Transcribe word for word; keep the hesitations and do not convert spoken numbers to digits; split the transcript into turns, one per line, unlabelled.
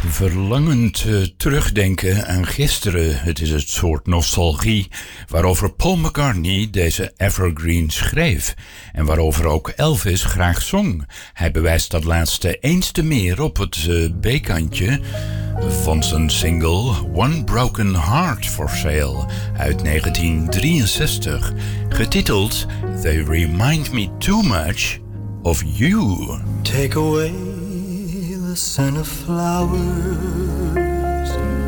Verlangend uh, terugdenken aan gisteren. Het is het soort nostalgie waarover Paul McCartney deze evergreen schreef. En waarover ook Elvis graag zong. Hij bewijst dat laatste eens te meer op het uh, B-kantje van zijn single One Broken Heart for Sale uit negentien drieënzestig. Getiteld They Remind Me Too Much of You.
Take away the scent of flowers,